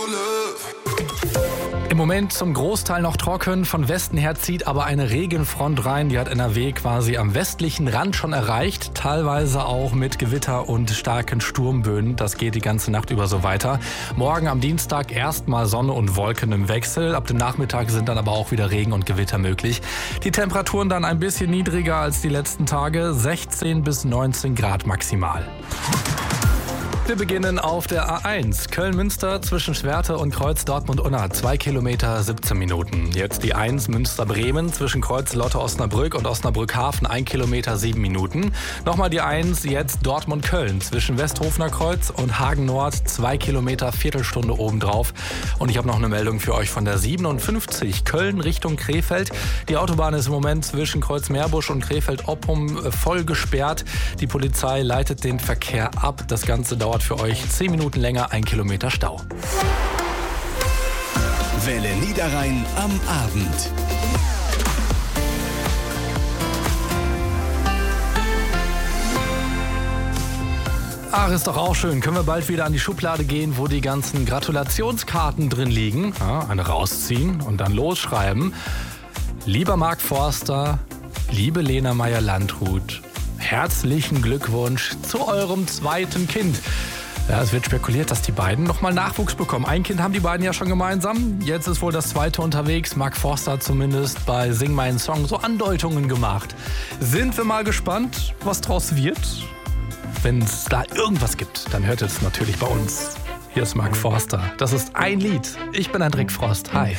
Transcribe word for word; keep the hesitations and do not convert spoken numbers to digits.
Im Moment zum Großteil noch trocken, von Westen her zieht aber eine Regenfront rein. Die hat N R W quasi am westlichen Rand schon erreicht, teilweise auch mit Gewitter und starken Sturmböen. Das geht die ganze Nacht über so weiter. Morgen am Dienstag erstmal Sonne und Wolken im Wechsel. Ab dem Nachmittag sind dann aber auch wieder Regen und Gewitter möglich. Die Temperaturen dann ein bisschen niedriger als die letzten Tage, sechzehn bis neunzehn Grad maximal. Wir beginnen auf der A eins. Köln-Münster zwischen Schwerte und Kreuz Dortmund-Unna. zwei Kilometer, siebzehn Minuten. Jetzt die eins Münster-Bremen zwischen Kreuz Lotte-Osnabrück und Osnabrück-Hafen. ein Kilometer, sieben Minuten. Nochmal die eins, jetzt Dortmund-Köln zwischen Westhofener Kreuz und Hagen-Nord. zwei Kilometer, Viertelstunde obendrauf. Und ich habe noch eine Meldung für euch von der siebenundfünfzig. Köln Richtung Krefeld. Die Autobahn ist im Moment zwischen Kreuz Meerbusch und Krefeld-Oppum voll gesperrt. Die Polizei leitet den Verkehr ab. Das Ganze dauert für euch zehn Minuten länger, ein Kilometer Stau. Welle Niederrhein am Abend. Ach, ist doch auch schön. Können wir bald wieder an die Schublade gehen, wo die ganzen Gratulationskarten drin liegen. Ja, eine rausziehen und dann losschreiben. Lieber Mark Forster, liebe Lena Meyer-Landrut, herzlichen Glückwunsch zu eurem zweiten Kind. Ja, es wird spekuliert, dass die beiden nochmal Nachwuchs bekommen. Ein Kind haben die beiden ja schon gemeinsam. Jetzt ist wohl das zweite unterwegs. Mark Forster hat zumindest bei Sing meinen Song so Andeutungen gemacht. Sind wir mal gespannt, was draus wird? Wenn es da irgendwas gibt, dann hört ihr es natürlich bei uns. Hier ist Mark Forster. Das ist ein Lied. Ich bin Hendrik Frost. Hi.